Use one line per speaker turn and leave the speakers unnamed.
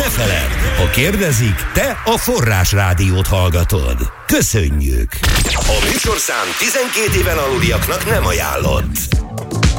feledd, ha kérdezik, te a Forrás Rádiót hallgatod. Köszönjük! A műsorszám 12 éven aluliaknak nem ajánlott.